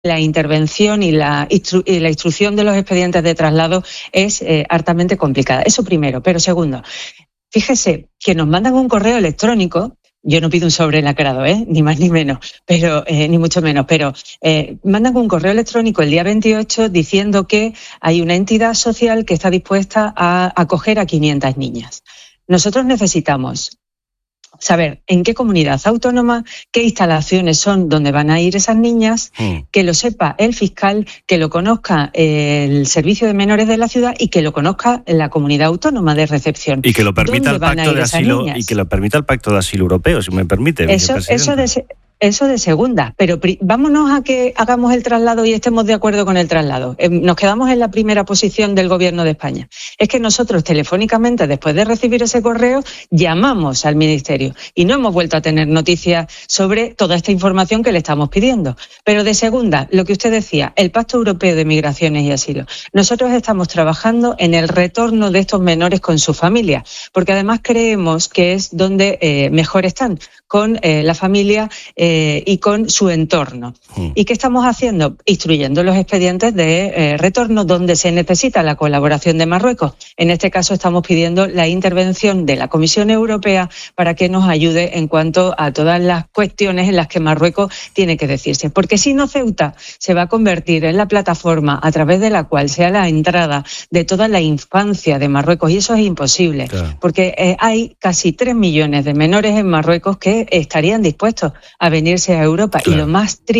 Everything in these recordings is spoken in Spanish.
la intervención y la instrucción de los expedientes de traslado es hartamente complicada. Eso primero. Pero segundo, fíjese que nos mandan un correo electrónico. Yo no pido un sobre lacrado, ni más ni menos, pero ni mucho menos, pero mandan un correo electrónico el día 28 diciendo que hay una entidad social que está dispuesta a acoger a 500 niñas. Nosotros necesitamos saber en qué comunidad autónoma, qué instalaciones son donde van a ir esas niñas, que lo sepa el fiscal, que lo conozca el Servicio de Menores de la ciudad y que lo conozca la comunidad autónoma de recepción. Y que lo permita el Pacto de Asilo y que lo permita el Pacto de Asilo Europeo, si me permite. Eso de segunda, pero vámonos a que hagamos el traslado y estemos de acuerdo con el traslado. Nos quedamos en la primera posición del Gobierno de España. Es que nosotros telefónicamente, después de recibir ese correo, llamamos al Ministerio y no hemos vuelto a tener noticias sobre toda esta información que le estamos pidiendo. Pero de segunda, lo que usted decía, el Pacto Europeo de Migraciones y Asilo. Nosotros estamos trabajando en el retorno de estos menores con su familia, porque además creemos que es donde mejor están, con la familia y con su entorno. ¿Y qué estamos haciendo? Instruyendo los expedientes de retorno donde se necesita la colaboración de Marruecos. En este caso estamos pidiendo la intervención de la Comisión Europea para que nos ayude en cuanto a todas las cuestiones en las que Marruecos tiene que decirse. Porque si no, Ceuta se va a convertir en la plataforma a través de la cual sea la entrada de toda la infancia de Marruecos, y eso es imposible, claro. Porque hay casi 3 millones de menores en Marruecos que estarían dispuestos a venirse a Europa, claro. Y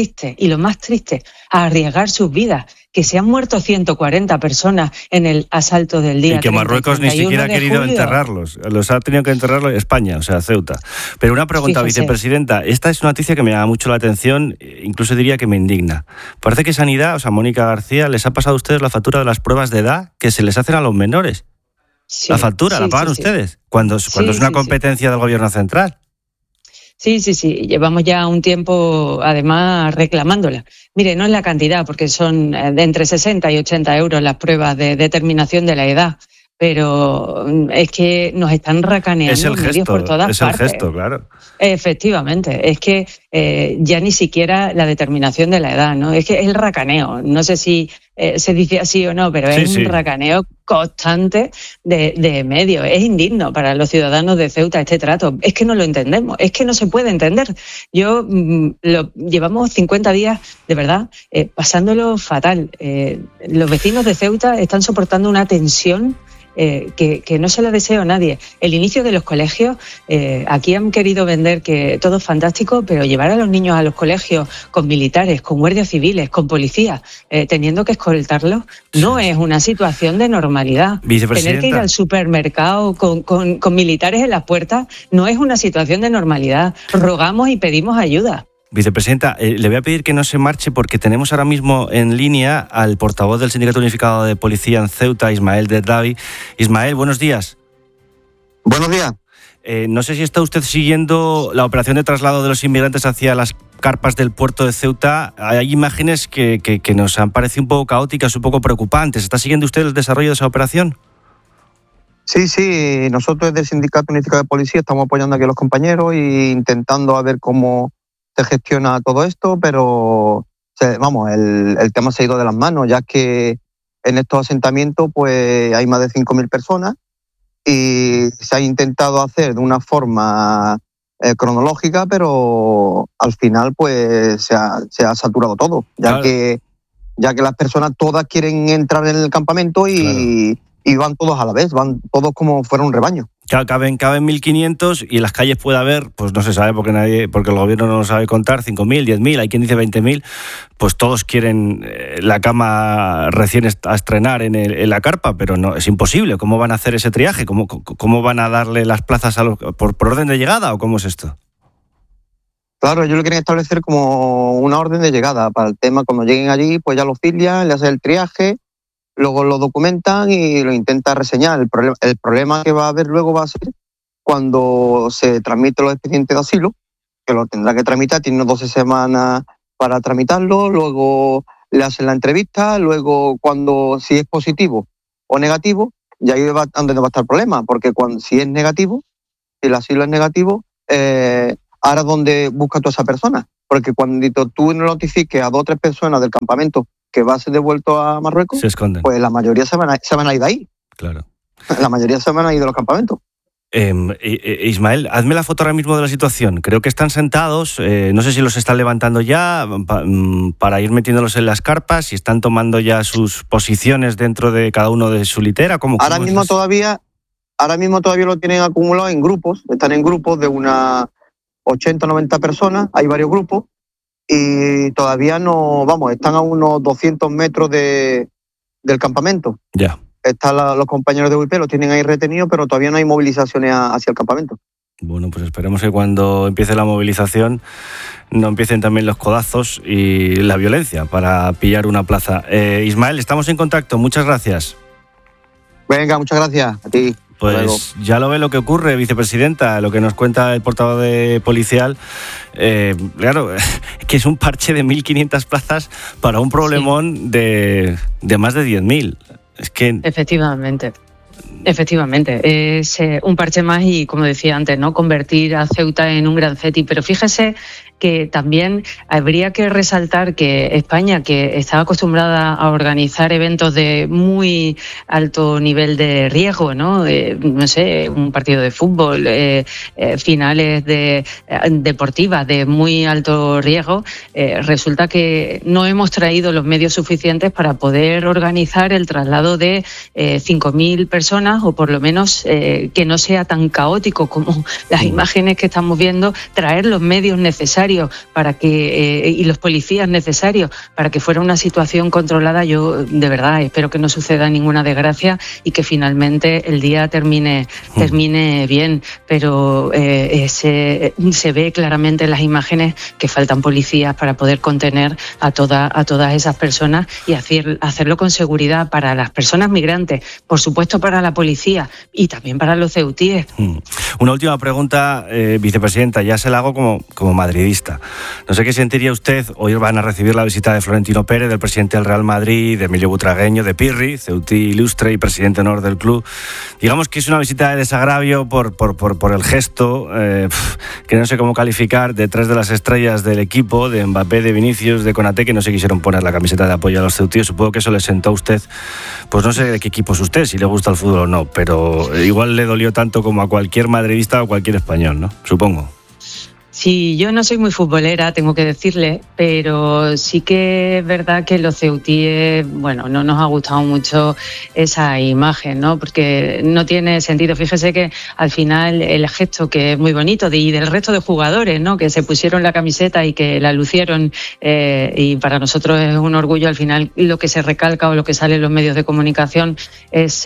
lo más triste, a arriesgar sus vidas, que se han muerto 140 personas en el asalto del día 30. Y que Marruecos ni siquiera ha querido enterrarlos, los ha tenido que enterrar España, o sea, Ceuta. Pero una pregunta, fíjese, vicepresidenta, esta es una noticia que me llama mucho la atención, incluso diría que me indigna. Parece que Sanidad, o sea, Mónica García, les ha pasado a ustedes la factura de las pruebas de edad que se les hacen a los menores. Sí, la factura, ¿la pagan ustedes? Cuando es una competencia del Gobierno central. Sí, llevamos ya un tiempo, además, reclamándola. Mire, no es la cantidad, porque son de entre 60 y 80 euros las pruebas de determinación de la edad, pero es que nos están racaneando es el medios gesto, por todas partes. Es el gesto, claro. Efectivamente, es que ya ni siquiera la determinación de la edad, ¿no? Es que es el racaneo. No sé si se dice así o no, pero es un racaneo constante de medios. Es indigno para los ciudadanos de Ceuta este trato. Es que no lo entendemos, es que no se puede entender. Llevamos 50 días, de verdad, pasándolo fatal. Los vecinos de Ceuta están soportando una tensión que no se la deseo a nadie. El inicio de los colegios, aquí han querido vender que todo es fantástico, pero llevar a los niños a los colegios con militares, con guardias civiles, con policías, teniendo que escoltarlos, no es una situación de normalidad. Tener que ir al supermercado con militares en las puertas no es una situación de normalidad. Rogamos y pedimos ayuda. Vicepresidenta, le voy a pedir que no se marche porque tenemos ahora mismo en línea al portavoz del Sindicato Unificado de Policía en Ceuta, Ismael Derdavi. Ismael, buenos días. Buenos días. No sé si está usted siguiendo la operación de traslado de los inmigrantes hacia las carpas del puerto de Ceuta. Hay imágenes que nos han parecido un poco caóticas, un poco preocupantes. ¿Está siguiendo usted el desarrollo de esa operación? Sí. Nosotros desde el Sindicato Unificado de Policía estamos apoyando aquí a los compañeros e intentando a ver cómo se gestiona todo esto, pero el tema se ha ido de las manos, ya que en estos asentamientos pues hay más de 5.000 personas y se ha intentado hacer de una forma cronológica, pero al final pues se ha saturado todo, ya que las personas todas quieren entrar en el campamento y van todos a la vez, van todos como fuera un rebaño. Caben 1.500 y en las calles puede haber, pues no se sabe porque el gobierno no lo sabe contar, 5.000, 10.000, hay quien dice 20.000, pues todos quieren la cama recién a estrenar en la carpa, pero no es imposible. ¿Cómo van a hacer ese triaje? ¿Cómo van a darle las plazas por orden de llegada o cómo es esto? Claro, ellos lo quieren establecer como una orden de llegada para el tema. Cuando lleguen allí, pues ya lo filian, le hacen el triaje, luego lo documentan y lo intentan reseñar. El problema que va a haber luego va a ser cuando se tramiten los expedientes de asilo, que lo tendrá que tramitar, tiene 12 semanas para tramitarlo, luego le hacen la entrevista, luego si es positivo o negativo, y ahí donde va a estar el problema, porque si es negativo, si el asilo es negativo, ahora ¿dónde busca tú a esa persona? Porque cuando tú no notifiques a 2 o 3 personas del campamento que va a ser devuelto a Marruecos, se esconden. Pues la mayoría se van a ir de ahí. Claro. La mayoría se van a ir de los campamentos. Ismael, hazme la foto ahora mismo de la situación. Creo que están sentados, no sé si los están levantando ya para ir metiéndolos en las carpas, si están tomando ya sus posiciones dentro de cada uno de su litera. Ahora mismo todavía lo tienen acumulado en grupos, están en grupos de unas 80 o 90 personas, hay varios grupos, y todavía están a unos 200 metros del campamento. Ya. Los compañeros de UIP los tienen ahí retenidos, pero todavía no hay movilizaciones hacia el campamento. Bueno, pues esperemos que cuando empiece la movilización no empiecen también los codazos y la violencia para pillar una plaza. Ismael, estamos en contacto. Muchas gracias. Venga, muchas gracias a ti. Pues ya lo ve lo que ocurre, vicepresidenta, lo que nos cuenta el portavoz de policial. Claro, que es un parche de 1.500 plazas para un problemón de más de 10.000. Es que... Efectivamente, es un parche más y, como decía antes, ¿no?, convertir a Ceuta en un gran Ceti. Pero fíjese que también habría que resaltar que España, que está acostumbrada a organizar eventos de muy alto nivel de riesgo, ¿no? No sé, un partido de fútbol, finales deportivas de muy alto riesgo, resulta que no hemos traído los medios suficientes para poder organizar el traslado de 5.000 personas, o por lo menos que no sea tan caótico como las imágenes que estamos viendo, traer los medios necesarios para que y los policías necesarios para que fuera una situación controlada. Yo de verdad espero que no suceda ninguna desgracia y que finalmente el día termine bien, pero se ve claramente en las imágenes que faltan policías para poder contener a todas esas personas y hacerlo con seguridad para las personas migrantes, por supuesto para la policía y también para los ceutíes. Una última pregunta, vicepresidenta, ya se la hago como madridista. No sé qué sentiría usted. Hoy van a recibir la visita de Florentino Pérez, del presidente del Real Madrid, de Emilio Butragueño, de Pirri, ceutí ilustre y presidente honor del club. Digamos que es una visita de desagravio por el gesto, que no sé cómo calificar, de 3 de las estrellas del equipo, de Mbappé, de Vinicius, de Konaté, que no se quisieron poner la camiseta de apoyo a los ceutíes. Supongo que eso le sentó a usted, pues no sé de qué equipo es usted, si le gusta el fútbol o no, pero igual le dolió tanto como a cualquier madridista o cualquier español, ¿no? Supongo. Sí, yo no soy muy futbolera, tengo que decirle, pero sí que es verdad que los ceutíes, bueno, no nos ha gustado mucho esa imagen, ¿no? Porque no tiene sentido. Fíjese que al final el gesto, que es muy bonito, y del resto de jugadores, ¿no?, que se pusieron la camiseta y que la lucieron, y para nosotros es un orgullo. Al final lo que se recalca o lo que sale en los medios de comunicación es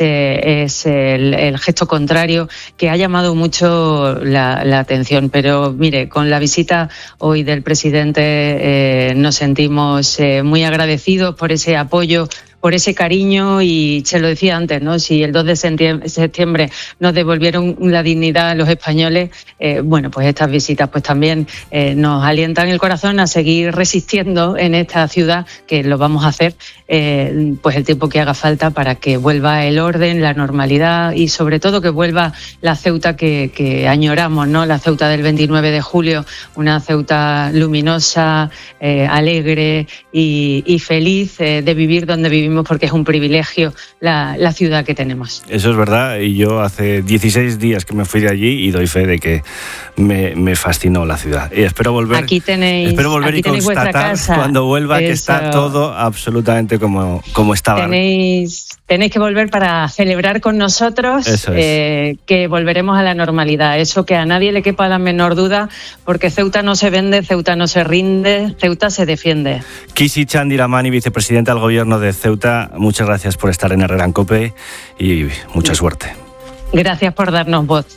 el gesto contrario, que ha llamado mucho la atención. Pero mire, con la visita hoy del presidente nos sentimos muy agradecidos por ese apoyo, por ese cariño, y se lo decía antes, ¿no? Si el 2 de septiembre nos devolvieron la dignidad a los españoles, bueno, pues estas visitas pues también nos alientan el corazón a seguir resistiendo en esta ciudad, que lo vamos a hacer pues el tiempo que haga falta para que vuelva el orden, la normalidad y sobre todo que vuelva la Ceuta que añoramos, ¿no? La Ceuta del 29 de julio, una Ceuta luminosa, alegre y feliz de vivir donde vivimos, porque es un privilegio la ciudad que tenemos. Eso es verdad, y yo hace 16 días que me fui de allí y doy fe de que me fascinó la ciudad. Y espero volver y constatar cuando vuelva que está todo absolutamente como estaba. Tenéis que volver para celebrar con nosotros que volveremos a la normalidad. Eso que a nadie le quepa la menor duda, porque Ceuta no se vende, Ceuta no se rinde, Ceuta se defiende. Kisi Chandiramani, vicepresidenta del Gobierno de Ceuta, muchas gracias por estar en Herrera en COPE y mucha suerte. Gracias por darnos voz.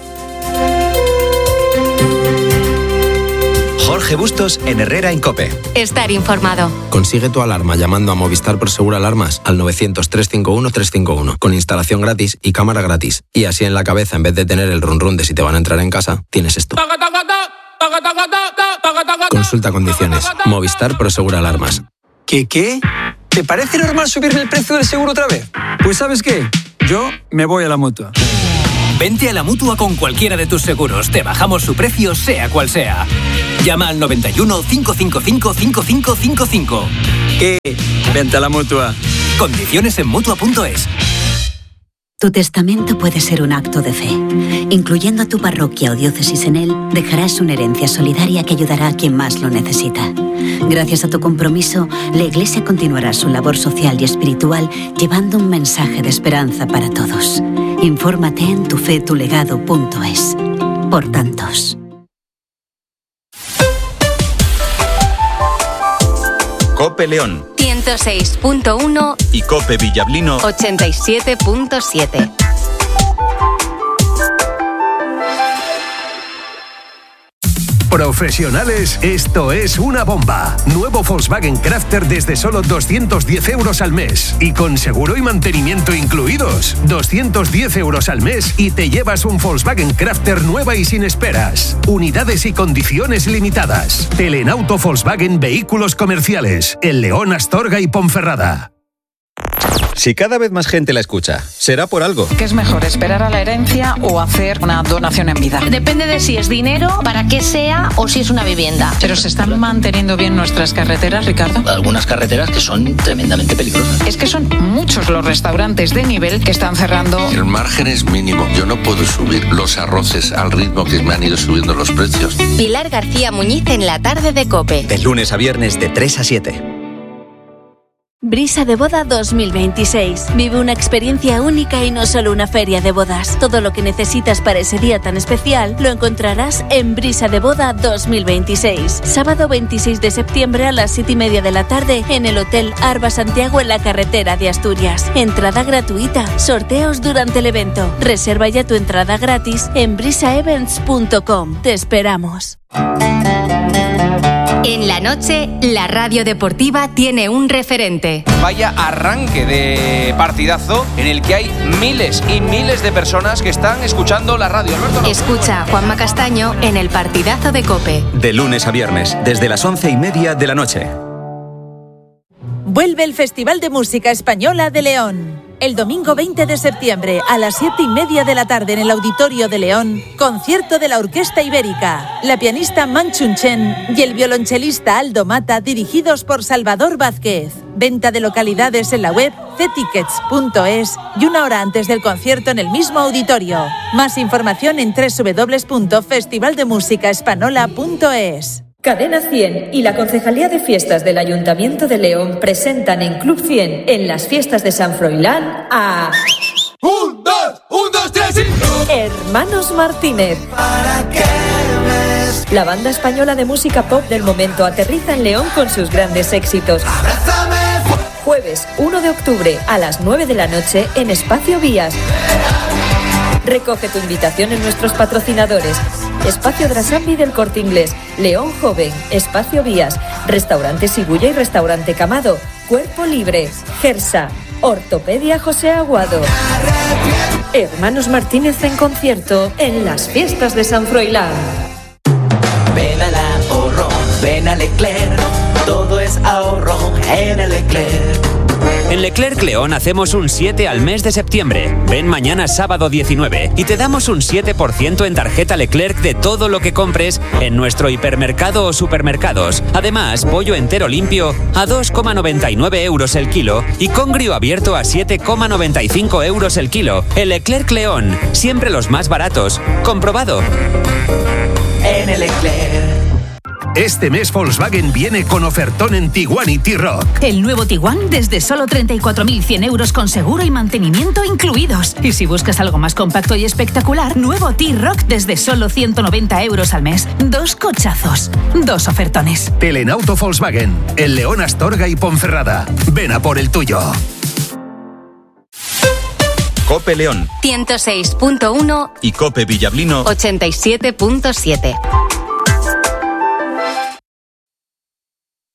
Jorge Bustos en Herrera en COPE. Estar informado. Consigue tu alarma llamando a Movistar Prosegur Alarmas al 900-351-351 con instalación gratis y cámara gratis. Y así en la cabeza, en vez de tener el run run de si te van a entrar en casa, tienes esto. Consulta condiciones. Movistar Prosegur Alarmas. ¿Qué? ¿Te parece normal subirme el precio del seguro otra vez? Pues ¿sabes qué? Yo me voy a la Mutua. Vente a la Mutua con cualquiera de tus seguros. Te bajamos su precio, sea cual sea. Llama al 91 555 5555. Vente a la Mutua. Condiciones en Mutua.es. Tu testamento puede ser un acto de fe. Incluyendo a tu parroquia o diócesis en él, dejarás una herencia solidaria que ayudará a quien más lo necesita. Gracias a tu compromiso, la Iglesia continuará su labor social y espiritual llevando un mensaje de esperanza para todos. Infórmate en tufetulegado.es. Por tantos. COPE León 106.1 y COPE Villablino 87.7. Profesionales, esto es una bomba. Nuevo Volkswagen Crafter desde solo 210 euros al mes. Y con seguro y mantenimiento incluidos. 210 euros al mes y te llevas un Volkswagen Crafter nueva y sin esperas. Unidades y condiciones limitadas. Telenauto Volkswagen Vehículos Comerciales. El León, Astorga y Ponferrada. Si cada vez más gente la escucha, será por algo. ¿Qué es mejor, esperar a la herencia o hacer una donación en vida? Depende de si es dinero, para qué sea o si es una vivienda. Pero ¿se están manteniendo bien nuestras carreteras, Ricardo? Algunas carreteras que son tremendamente peligrosas. Es que son muchos los restaurantes de nivel que están cerrando. El margen es mínimo. Yo no puedo subir los arroces al ritmo que me han ido subiendo los precios. Pilar García Muñiz en la tarde de COPE. De lunes a viernes de 3 a 7. Brisa de Boda 2026. Vive una experiencia única y no solo una feria de bodas. Todo lo que necesitas para ese día tan especial lo encontrarás en Brisa de Boda 2026. Sábado 26 de septiembre a las 7:30 de la tarde en el Hotel Arba Santiago en la carretera de Asturias. Entrada gratuita. Sorteos durante el evento. Reserva ya tu entrada gratis en brisaevents.com. Te esperamos. En la noche, la radio deportiva tiene un referente. Vaya arranque de partidazo en el que hay miles y miles de personas que están escuchando la radio. Escucha a Juanma Castaño en el partidazo de COPE. De lunes a viernes, desde las 11:30 de la noche. Vuelve el Festival de Música Española de León. El domingo 20 de septiembre a las 7:30 de la tarde en el Auditorio de León, concierto de la Orquesta Ibérica, la pianista Manchun Chen y el violonchelista Aldo Mata, dirigidos por Salvador Vázquez. Venta de localidades en la web ctickets.es y una hora antes del concierto en el mismo auditorio. Más información en www.festivaldemusicaespanola.es. Cadena 100 y la Concejalía de Fiestas del Ayuntamiento de León presentan en Club 100 en las fiestas de San Froilán a... ¡Un, dos, tres y... Hermanos Martínez. ¿Para qué ves? La banda española de música pop del momento aterriza en León con sus grandes éxitos. ¡Abrázame! Jueves 1 de octubre a las 9 de la noche en Espacio Vías. Recoge tu invitación en nuestros patrocinadores: Espacio Drasambi del Corte Inglés, León Joven, Espacio Vías, Restaurante Sigulla y Restaurante Camado, Cuerpo Libre, Gersa, Ortopedia José Aguado. Hermanos Martínez en concierto en las fiestas de San Froilán. Ven al ahorro, ven a Leclerc, todo es ahorro en el Leclerc. En Leclerc León hacemos un 7 al mes de septiembre. Ven mañana sábado 19 y te damos un 7% en tarjeta Leclerc de todo lo que compres en nuestro hipermercado o supermercados. Además, pollo entero limpio a 2,99 euros el kilo y congrio abierto a 7,95 euros el kilo. En Leclerc León, siempre los más baratos. Comprobado. En el Leclerc. Este mes Volkswagen viene con ofertón en Tiguan y T-Roc. El nuevo Tiguan desde solo 34.100 euros con seguro y mantenimiento incluidos. Y si buscas algo más compacto y espectacular, nuevo T-Roc desde solo 190 euros al mes. 2 cochazos, 2 ofertones. Telenauto Volkswagen, el León, Astorga y Ponferrada. Ven a por el tuyo. COPE León 106.1 y COPE Villablino 87.7.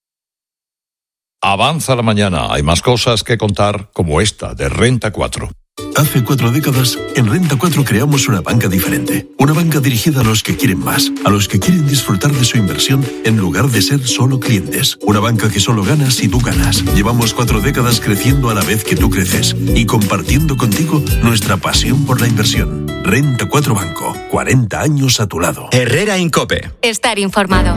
Avanza la mañana, hay más cosas que contar como esta de Renta 4. Hace 4 décadas, en Renta 4 creamos una banca diferente. Una banca dirigida a los que quieren más, a los que quieren disfrutar de su inversión en lugar de ser solo clientes. Una banca que solo gana si tú ganas. Llevamos 4 décadas creciendo a la vez que tú creces y compartiendo contigo nuestra pasión por la inversión. Renta 4 Banco, 40 años a tu lado. Herrera Incope. Estar informado.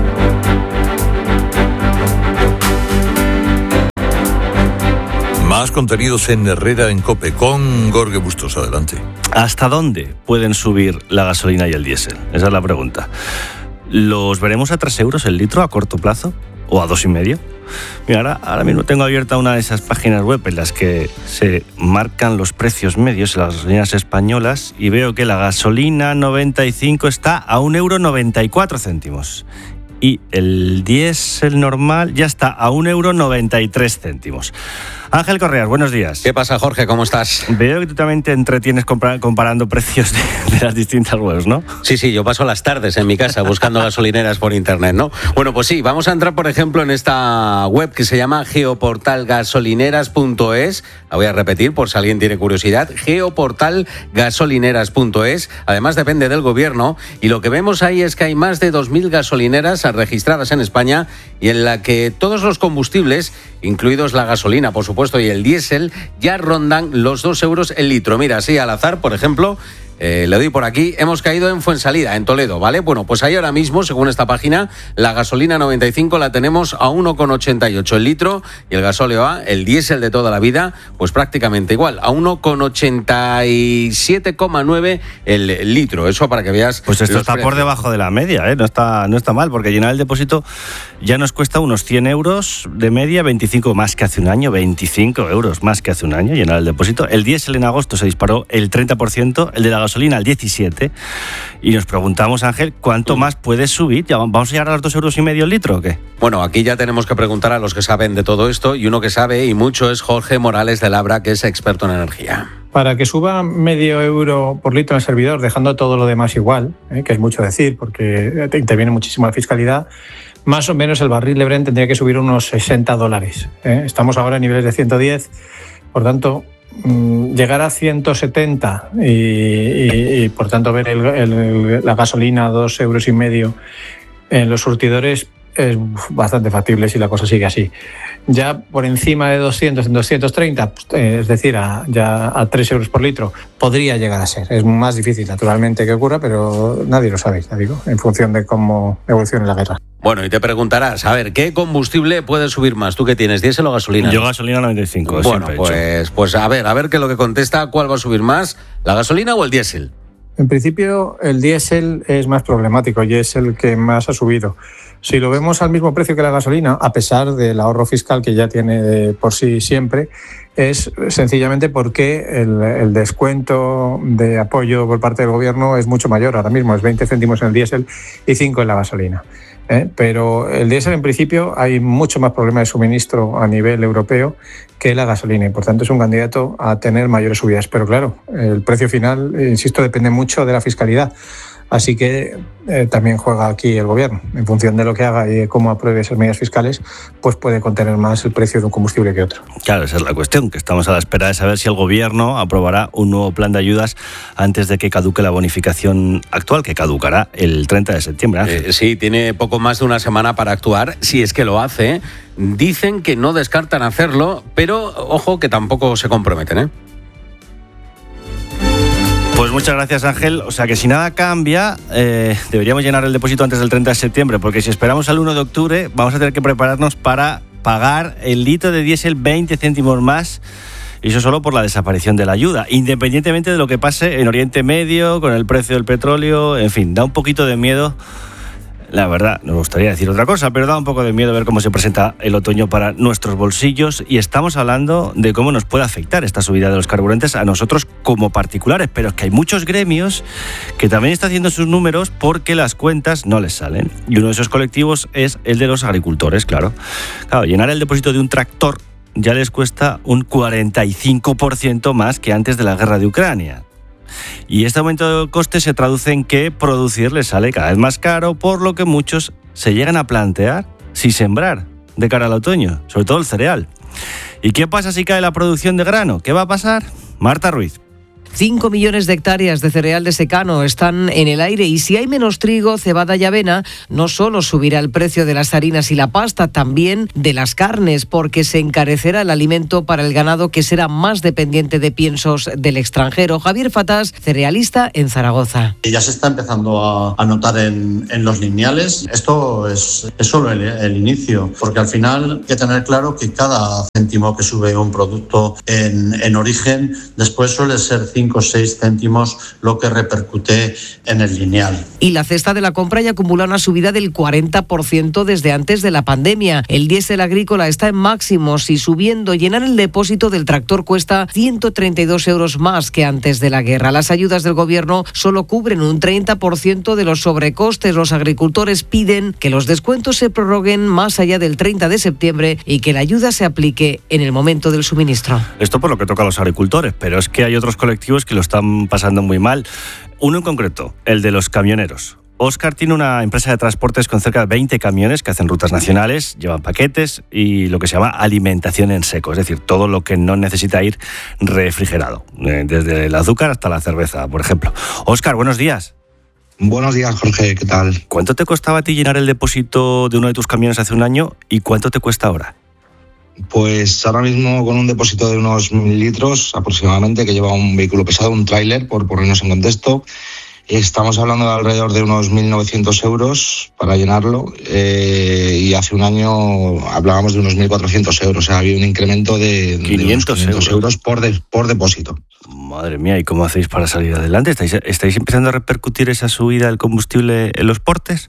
Más contenidos en Herrera en COPE con Jorge Bustos. Adelante. ¿Hasta dónde pueden subir la gasolina y el diésel? Esa es la pregunta. ¿Los veremos a 3 euros el litro a corto plazo? ¿O a 2,5? Mira, ahora mismo tengo abierta una de esas páginas web en las que se marcan los precios medios de las gasolineras españolas y veo que la gasolina 95 está a 1,94 €. Y el diésel normal ya está a 1,93 €. Ángel Correas, buenos días. ¿Qué pasa, Jorge? ¿Cómo estás? Veo que tú también te entretienes comparando precios de las distintas webs, ¿no? Sí, yo paso las tardes en mi casa buscando gasolineras por internet, ¿no? Bueno, pues sí, vamos a entrar, por ejemplo, en esta web que se llama geoportalgasolineras.es. La voy a repetir por si alguien tiene curiosidad. Geoportalgasolineras.es. Además, depende del gobierno. Y lo que vemos ahí es que hay más de 2.000 gasolineras registradas en España y en la que todos los combustibles, incluidos la gasolina, por supuesto, y el diésel, ya rondan los 2 euros el litro. Mira, así al azar, por ejemplo, le doy por aquí, hemos caído en Fuensalida, en Toledo, ¿vale? Bueno, pues ahí ahora mismo, según esta página, la gasolina 95 la tenemos a 1,88 el litro y el gasóleo A, el diésel de toda la vida, pues prácticamente igual, a 1,87,9 el litro. Eso para que veas. Pues esto está por debajo de la media, ¿eh? No está mal, porque llenar el depósito ya nos cuesta unos 100 euros de media, 25 más que hace un año, 25 euros más que hace un año llenar el depósito. El diésel en agosto se disparó el 30%, el de la gasolina al 17%, y nos preguntamos, Ángel, ¿cuánto más puede subir? ¿Ya vamos a llegar a los 2,5 € el litro o qué? Bueno, aquí ya tenemos que preguntar a los que saben de todo esto, y uno que sabe y mucho es Jorge Morales de Labra, que es experto en energía. Para que suba medio euro por litro en el servidor, dejando todo lo demás igual, que es mucho decir, porque interviene muchísimo la fiscalidad, más o menos el barril de Brent tendría que subir unos $60. Estamos ahora en niveles de 110, por tanto, llegar a 170 y por tanto ver la gasolina a 2,5 € en los surtidores es bastante factible si la cosa sigue así. Ya por encima de 200, en 230, es decir, ya a 3 euros por litro, podría llegar a ser. Es más difícil, naturalmente, que ocurra, pero nadie lo sabe, ya digo, en función de cómo evolucione la guerra. Bueno, y te preguntarás, a ver, ¿qué combustible puede subir más? ¿Tú qué tienes, diésel o gasolina? Yo gasolina 95. Bueno, pues a ver qué es lo que contesta, ¿cuál va a subir más, la gasolina o el diésel? En principio, el diésel es más problemático y es el que más ha subido. Si lo vemos al mismo precio que la gasolina, a pesar del ahorro fiscal que ya tiene por sí siempre, es sencillamente porque el descuento de apoyo por parte del gobierno es mucho mayor. Ahora mismo es 20 céntimos en el diésel y 5 en la gasolina. Pero el diésel, en principio, hay mucho más problema de suministro a nivel europeo que la gasolina y, por tanto, es un candidato a tener mayores subidas. Pero claro, el precio final, insisto, depende mucho de la fiscalidad. Así que también juega aquí el gobierno. En función de lo que haga y de cómo apruebe esas medidas fiscales, pues puede contener más el precio de un combustible que otro. Claro, esa es la cuestión, que estamos a la espera de saber si el gobierno aprobará un nuevo plan de ayudas antes de que caduque la bonificación actual, que caducará el 30 de septiembre. Sí, tiene poco más de una semana para actuar, si es que lo hace. Dicen que no descartan hacerlo, pero ojo que tampoco se comprometen, ¿eh? Pues muchas gracias, Ángel. O sea que si nada cambia, deberíamos llenar el depósito antes del 30 de septiembre, porque si esperamos al 1 de octubre vamos a tener que prepararnos para pagar el litro de diésel 20 céntimos más, y eso solo por la desaparición de la ayuda, independientemente de lo que pase en Oriente Medio, con el precio del petróleo. En fin, da un poquito de miedo. La verdad, nos gustaría decir otra cosa, pero da un poco de miedo ver cómo se presenta el otoño para nuestros bolsillos, y estamos hablando de cómo nos puede afectar esta subida de los carburantes a nosotros como particulares, pero es que hay muchos gremios que también están haciendo sus números porque las cuentas no les salen, y uno de esos colectivos es el de los agricultores, claro. Claro, llenar el depósito de un tractor ya les cuesta un 45% más que antes de la guerra de Ucrania. Y este aumento de coste se traduce en que producir les sale cada vez más caro, por lo que muchos se llegan a plantear si sembrar de cara al otoño, sobre todo el cereal. ¿Y qué pasa si cae la producción de grano? ¿Qué va a pasar? Marta Ruiz. 5 millones de hectáreas de cereal de secano están en el aire y si hay menos trigo, cebada y avena, no solo subirá el precio de las harinas y la pasta, también de las carnes, porque se encarecerá el alimento para el ganado que será más dependiente de piensos del extranjero. Javier Fatás, cerealista en Zaragoza. Ya se está empezando a notar en los lineales. Esto es solo el inicio, porque al final hay que tener claro que cada céntimo que sube un producto en origen, después suele ser 5 o 6 céntimos lo que repercute en el lineal. Y la cesta de la compra ya acumula una subida del 40% desde antes de la pandemia. El diésel agrícola está en máximos y subiendo. Llenar el depósito del tractor cuesta 132 euros más que antes de la guerra. Las ayudas del gobierno solo cubren un 30% de los sobrecostes. Los agricultores piden que los descuentos se prorroguen más allá del 30 de septiembre y que la ayuda se aplique en el momento del suministro. Esto por lo que toca a los agricultores, pero es que hay otros colectivos que lo están pasando muy mal. Uno en concreto, el de los camioneros. Óscar tiene una empresa de transportes con cerca de 20 camiones que hacen rutas nacionales, llevan paquetes y lo que se llama alimentación en seco, es decir, todo lo que no necesita ir refrigerado, desde el azúcar hasta la cerveza, por ejemplo. Óscar, buenos días. Buenos días, Jorge, ¿qué tal? ¿Cuánto te costaba a ti llenar el depósito de uno de tus camiones hace un año y cuánto te cuesta ahora? Pues ahora mismo con un depósito de unos 1.000 litros aproximadamente que lleva un vehículo pesado, un tráiler, por ponernos en contexto, estamos hablando de alrededor de unos 1.900 euros para llenarlo y hace un año hablábamos de unos 1.400 euros, o sea, había un incremento de 500 euros por depósito. Madre mía, ¿y cómo hacéis para salir adelante? ¿Estáis empezando a repercutir esa subida del combustible en los portes?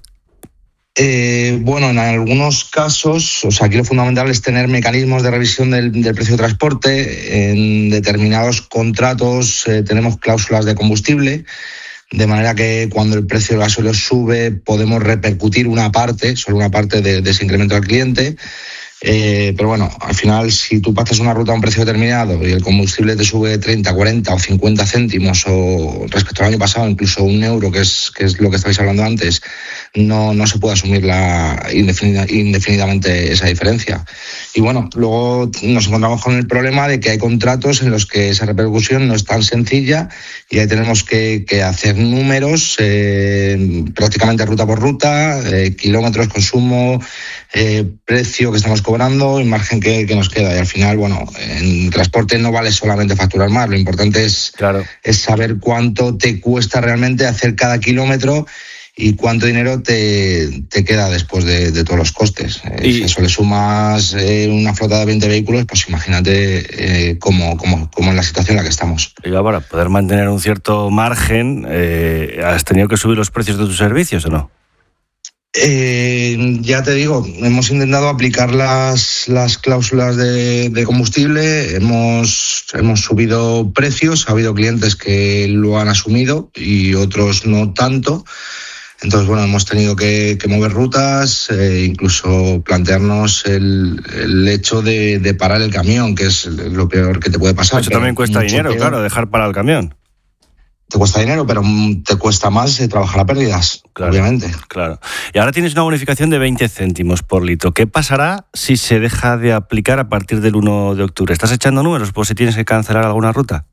Bueno, en algunos casos, o sea, aquí lo fundamental es tener mecanismos de revisión del precio de transporte. En determinados contratos tenemos cláusulas de combustible, de manera que cuando el precio del gasóleo sube podemos repercutir solo una parte de ese incremento al cliente. Pero bueno, al final, si tú pasas una ruta a un precio determinado y el combustible te sube 30, 40 o 50 céntimos o respecto al año pasado, incluso €1, que es lo que estabais hablando antes, no se puede asumir indefinidamente esa diferencia. Y bueno, luego nos encontramos con el problema de que hay contratos en los que esa repercusión no es tan sencilla y ahí tenemos que hacer números prácticamente ruta por ruta, kilómetros, consumo, precio que estamos cobrando y margen que nos queda. Y al final, bueno, en transporte no vale solamente facturar más, lo importante es saber cuánto te cuesta realmente hacer cada kilómetro y cuánto dinero te queda después de todos los costes. Si eso le sumas una flota de 20 vehículos, pues imagínate cómo en la situación en la que estamos. Y para poder mantener un cierto margen, ¿has tenido que subir los precios de tus servicios o no? Ya te digo, hemos intentado aplicar las cláusulas de combustible, hemos subido precios, ha habido clientes que lo han asumido y otros no tanto. Entonces, bueno, hemos tenido que mover rutas, incluso plantearnos el hecho de parar el camión, que es lo peor que te puede pasar. Eso también cuesta dinero, peor. Claro, dejar parar el camión. Te cuesta dinero, pero te cuesta más trabajar a pérdidas, obviamente. Claro. Y ahora tienes una bonificación de 20 céntimos por litro. ¿Qué pasará si se deja de aplicar a partir del 1 de octubre? ¿Estás echando números por si tienes que cancelar alguna ruta?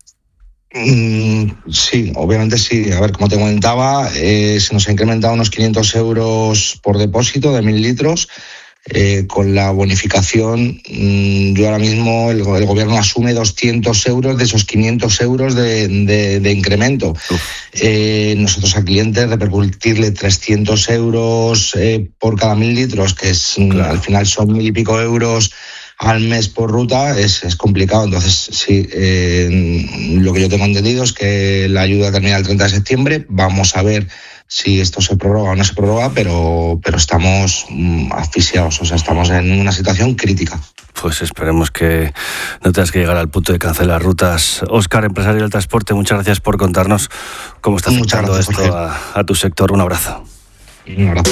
Sí, obviamente sí. A ver, como te comentaba, se nos ha incrementado unos 500 euros por depósito de 1.000 litros. Con la bonificación, yo ahora mismo el gobierno asume 200 euros de esos 500 euros de incremento. Nosotros al cliente repercutirle 300 euros por cada 1.000 litros, que es al final son 1.000 y pico euros al mes por ruta, es complicado. Entonces, sí, lo que yo tengo entendido es que la ayuda termina el 30 de septiembre. Vamos a ver si esto se prorroga o no se prorroga, pero estamos asfixiados, o sea, estamos en una situación crítica. Pues esperemos que no tengas que llegar al punto de cancelar rutas. Óscar, empresario del transporte, muchas gracias por contarnos cómo está afectando esto a tu sector. Un abrazo. Un abrazo.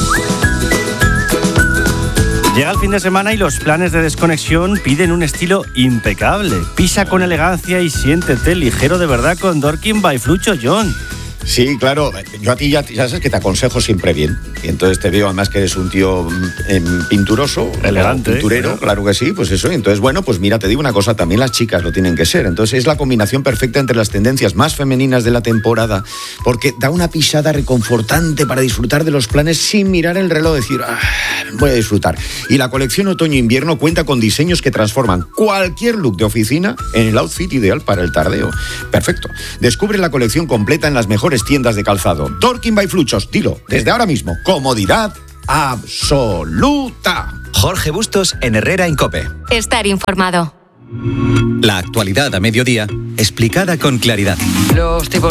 Llega el fin de semana y los planes de desconexión piden un estilo impecable. Pisa con elegancia y siéntete ligero de verdad con Dorking by Flucho, John. Sí, claro. Yo a ti ya sabes que te aconsejo siempre bien. Y entonces te veo además que eres un tío pinturoso, elegante, pinturero, claro que sí, pues eso. Y entonces, bueno, pues mira, te digo una cosa, también las chicas lo tienen que ser. Entonces es la combinación perfecta entre las tendencias más femeninas de la temporada, porque da una pisada reconfortante para disfrutar de los planes sin mirar el reloj, decir, voy a disfrutar. Y la colección otoño-invierno cuenta con diseños que transforman cualquier look de oficina en el outfit ideal para el tardeo. Perfecto. Descubre la colección completa en las mejores tiendas de calzado. Dorking by Fluchos, dilo, desde ahora mismo. Comodidad absoluta. Jorge Bustos en Herrera en COPE. Estar informado. La actualidad a mediodía, explicada con claridad. Los tipos